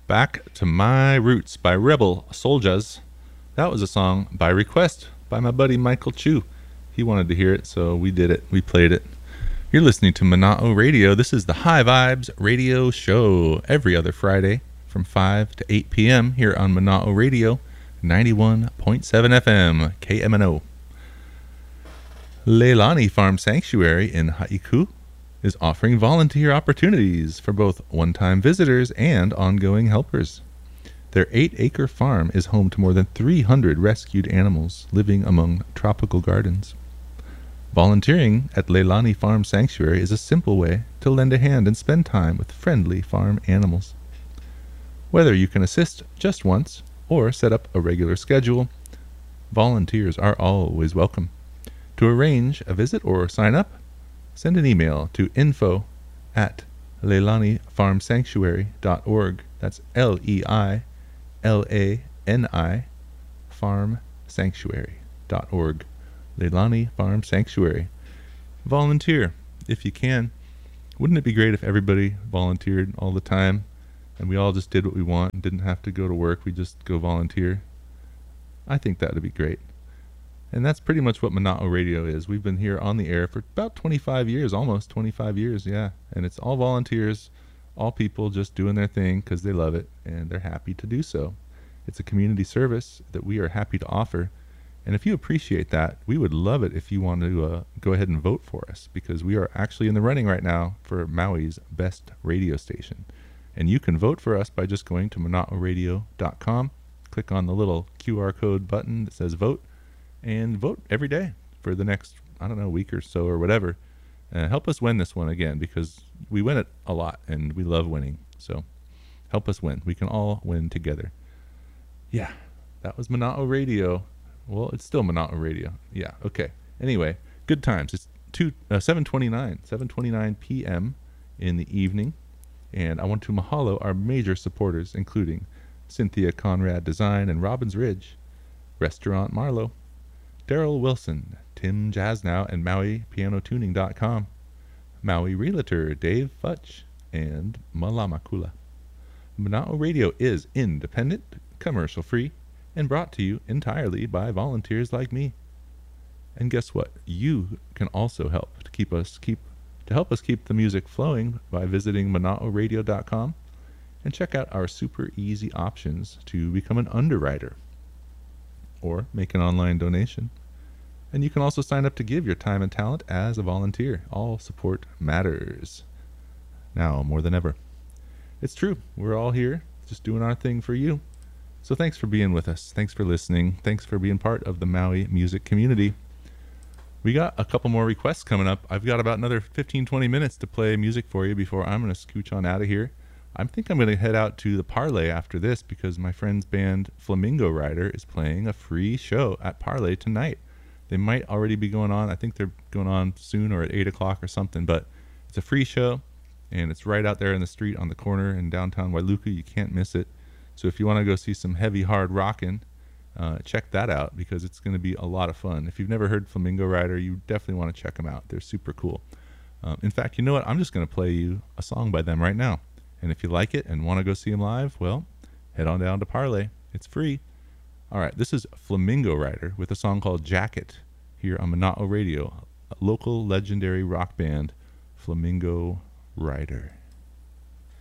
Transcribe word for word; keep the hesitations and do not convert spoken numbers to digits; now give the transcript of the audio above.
Back to My Roots by Rebel Soldiers. That was a song by request by my buddy Michael Chu. He wanted to hear it, so we did it. We played it. You're listening to Mana'o Radio. This is the High Vibes Radio Show every other Friday from five to eight p.m. here on Mana'o Radio, ninety-one point seven F M, K M N O. Leilani Farm Sanctuary in Haiku is offering volunteer opportunities for both one-time visitors and ongoing helpers. Their eight-acre farm is home to more than three hundred rescued animals living among tropical gardens. Volunteering at Leilani Farm Sanctuary is a simple way to lend a hand and spend time with friendly farm animals. Whether you can assist just once or set up a regular schedule, volunteers are always welcome. To arrange a visit or sign up, send an email to info at leilani farm sanctuary dot org. That's L E I L A N I farm sanctuary dot org. Leilani Farm Sanctuary. Volunteer if you can. Wouldn't it be great if everybody volunteered all the time and we all just did what we want and didn't have to go to work? We just go volunteer. I think that would be great. And that's pretty much what Mana'o Radio is. We've been here on the air for about twenty-five years, almost twenty-five years, yeah. And it's all volunteers, all people just doing their thing because they love it and they're happy to do so. It's a community service that we are happy to offer. And if you appreciate that, we would love it if you want to uh, go ahead and vote for us, because we are actually in the running right now for Maui's best radio station. And you can vote for us by just going to mana'o radio dot com, click on the little Q R code button that says vote, and vote every day for the next, I don't know, week or so or whatever. Uh, help us win this one again, because we win it a lot and we love winning. So help us win. We can all win together. Yeah, that was Mana'o Radio. Well, it's still Mana'o Radio. Yeah, okay. Anyway, good times. It's two, uh, seven twenty-nine, seven twenty-nine p.m. in the evening. And I want to mahalo our major supporters, including Cynthia Conrad Design and Robbins Ridge, Restaurant Marlowe, Daryl Wilson, Tim Jasnow and Maui Piano Tuning dot com, Maui Realtor Dave Futch, and Malamakula. Mana'o Radio is independent, commercial-free, and brought to you entirely by volunteers like me. And guess what? You can also help to keep us keep to help us keep the music flowing by visiting mana'o radio dot com and check out our super easy options to become an underwriter or make an online donation. And you can also sign up to give your time and talent as a volunteer. All support matters. Now more than ever. It's true. We're all here just doing our thing for you. So thanks for being with us. Thanks for listening. Thanks for being part of the Maui music community. We got a couple more requests coming up. I've got about another fifteen, twenty minutes to play music for you before I'm going to scooch on out of here. I think I'm going to head out to the Parlay after this, because my friend's band Flamingo Rider is playing a free show at Parlay tonight. They might already be going on. I think they're going on soon or at eight o'clock or something, but it's a free show and it's right out there in the street on the corner in downtown Wailuku. You can't miss it. So if you want to go see some heavy, hard rockin', uh, check that out, because it's going to be a lot of fun. If you've never heard Flamingo Rider, you definitely want to check them out. They're super cool. Um, in fact, you know what? I'm just going to play you a song by them right now. And if you like it and want to go see them live, well, head on down to Parlay. It's free. All right, this is Flamingo Rider with a song called Jacket here on Mana'o Radio, a local legendary rock band, Flamingo Rider.